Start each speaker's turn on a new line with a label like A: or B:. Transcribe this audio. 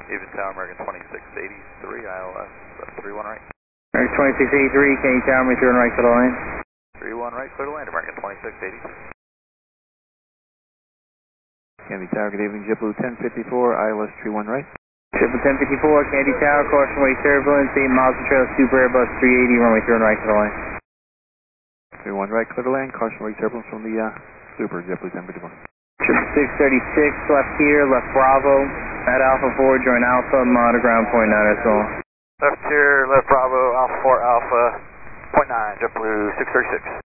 A: Even Tower, American 2683, ILS, 31 right.
B: American 2683, Kennedy Tower, return right, clear to land.
A: 31 right, clear to land, American 2683.
C: Kennedy Tower, good evening, JetBlue 1054, ILS 31 right.
B: JetBlue 1054, Kennedy Tower, caution wave turbulence, 8 miles to trail, Super Airbus 380, runway 31 right, clear to land.
C: 31 right, clear to land, caution wave turbulence from the Super, JetBlue 1054.
B: 636, left here, left Bravo, at Alpha 4, join Alpha, monitor ground point 9 as well.
A: Left here, left Bravo, Alpha 4, Alpha, point 9, JetBlue 636.